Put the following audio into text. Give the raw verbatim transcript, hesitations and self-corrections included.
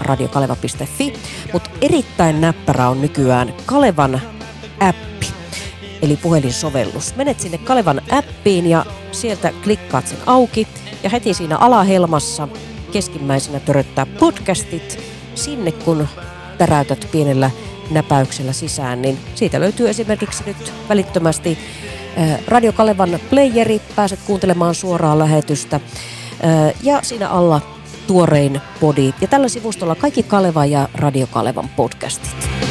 radiokaleva piste fi, mutta erittäin näppärä on nykyään Kalevan appi, eli puhelinsovellus. Menet sinne Kalevan appiin ja sieltä klikkaat sen auki ja heti siinä alahelmassa keskimmäisenä töröttää podcastit. Sinne kun täräytät pienellä näpäyksellä sisään, niin siitä löytyy esimerkiksi nyt välittömästi Radio Kalevan playeri, pääset kuuntelemaan suoraan lähetystä ja siinä alla tuorein podi ja tällä sivustolla kaikki Kaleva ja Radio Kalevan podcastit.